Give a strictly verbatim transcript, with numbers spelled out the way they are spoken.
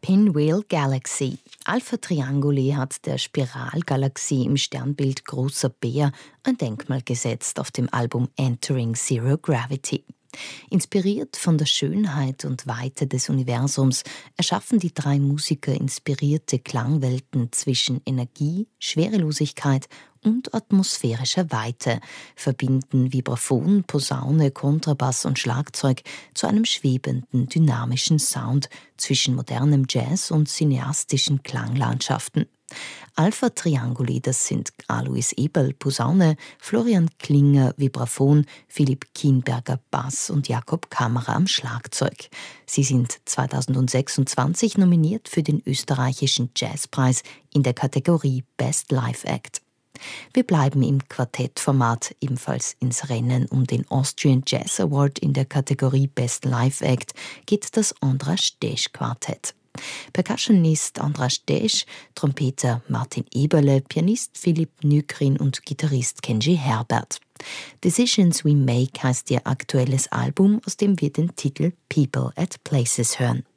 Pinwheel Galaxy. Alpha Trianguli hat der Spiralgalaxie im Sternbild Großer Bär ein Denkmal gesetzt auf dem Album Entering Zero Gravity. Inspiriert von der Schönheit und Weite des Universums erschaffen die drei Musiker inspirierte Klangwelten zwischen Energie, Schwerelosigkeit und atmosphärischer Weite, verbinden Vibraphon, Posaune, Kontrabass und Schlagzeug zu einem schwebenden, dynamischen Sound zwischen modernem Jazz und cineastischen Klanglandschaften. Alpha Trianguli, das sind Alois Eberl, Posaune, Florian Klinger, Vibraphon, Philipp Kienberger, Bass und Jakob Kammerer am Schlagzeug. Sie sind zweitausendsechsundzwanzig nominiert für den österreichischen Jazzpreis in der Kategorie Best Live Act. Wir bleiben im Quartettformat, ebenfalls ins Rennen um den Austrian Jazz Award in der Kategorie Best Live Act geht das Andras Desch Quartett. Percussionist Andras Desch, Trompeter Martin Eberle, Pianist Philipp Nykrin und Gitarrist Kenji Herbert. Decisions We Make heißt ihr aktuelles Album, aus dem wir den Titel People at Places hören.